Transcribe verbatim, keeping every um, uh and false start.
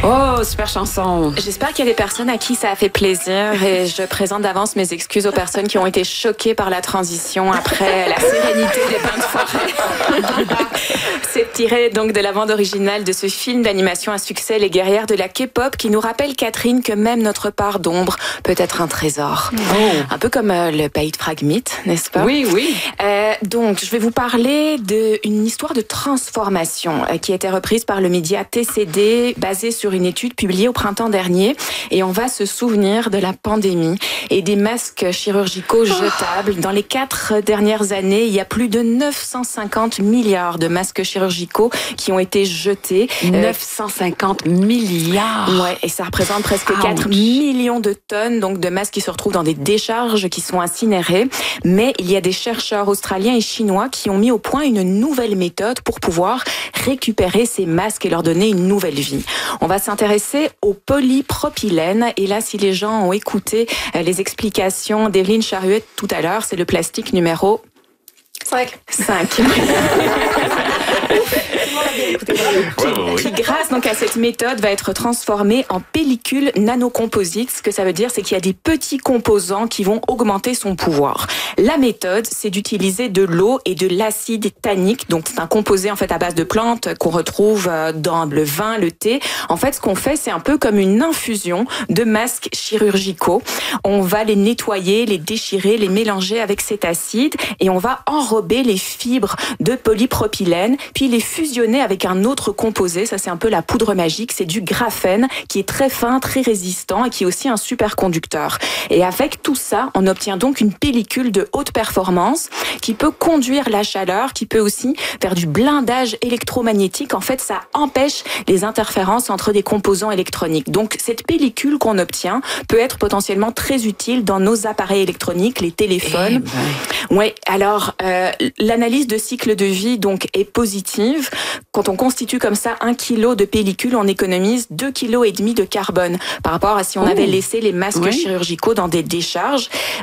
Oh, super chanson. J'espère qu'il y a des personnes à qui ça a fait plaisir et je présente d'avance mes excuses aux personnes qui ont été choquées par la transition après la sérénité des bains de forêt. C'est tiré donc de la bande originale de ce film d'animation à succès, Les guerrières de la K-pop, qui nous rappelle, Catherine, que même notre part d'ombre peut être un trésor. Oh. Un peu comme euh, le pays de Fragmite, n'est-ce pas? Oui, oui. Euh, donc, je vais vous parler d'une histoire de transformation euh, qui a été reprise par le média T C D, basée sur une étude publiée au printemps dernier. Et on va se souvenir de la pandémie et des masques chirurgicaux jetables. Dans les quatre dernières années, il y a plus de neuf cent cinquante milliards de masques chirurgicaux qui ont été jetés. neuf cent cinquante milliards. Ouais, et ça représente presque Ouch. quatre millions de tonnes donc de masques qui se retrouvent dans des décharges qui sont incinérés. Mais il y a des chercheurs australiens et chinois qui ont mis au point une nouvelle méthode pour pouvoir récupérer ces masques et leur donner une nouvelle vie. On va s'intéresser au polypropylène. Et là, si les gens ont écouté les explications d'Evelyne Charuet tout à l'heure, c'est le plastique numéro cinq. cinq. qui, qui, grâce donc à cette méthode, va être transformé en pellicule nanocomposite. Ce que ça veut dire, c'est qu'il y a des petits composants qui vont augmenter son pouvoir. La méthode, c'est d'utiliser de l'eau et de l'acide tannique. Donc, c'est un composé en fait à base de plantes qu'on retrouve dans le vin, le thé. En fait, ce qu'on fait, c'est un peu comme une infusion de masques chirurgicaux. On va les nettoyer, les déchirer, les mélanger avec cet acide et on va enrober les fibres de polypropylène, puis les fusionner avec un autre composé. Ça, c'est un peu la poudre magique. C'est du graphène qui est très fin, très résistant et qui est aussi un superconducteur. Et avec tout ça, on obtient donc une pellicule de haute performance qui peut conduire la chaleur, qui peut aussi faire du blindage électromagnétique. En fait, ça empêche les interférences entre des composants électroniques. Donc, cette pellicule qu'on obtient peut être potentiellement très utile dans nos appareils électroniques, les téléphones. Eh ben. Ouais. Alors, euh, l'analyse de cycle de vie donc est positive. Quand on constitue comme ça un kilo de pellicule, on économise deux kilos et demi de carbone par rapport à si on oh. avait laissé les masques oui. chirurgicaux dans des décharges.